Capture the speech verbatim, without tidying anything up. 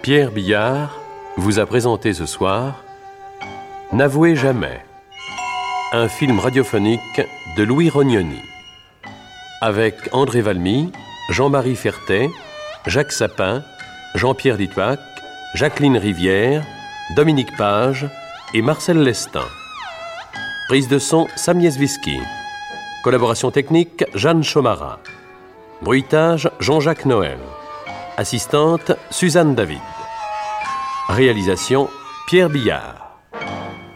Pierre Billard vous a présenté ce soir N'avouez jamais, un film radiophonique de Louis Rognoni, avec André Valmy, Jean-Marie Fertet, Jacques Sapin, Jean-Pierre Litwack, Jacqueline Rivière, Dominique Page et Marcel Lestin. Prise de son Sam Nieswiski. Collaboration technique Jeanne Chomara. Bruitage Jean-Jacques Noël. Assistante Suzanne David. Réalisation Pierre Billard.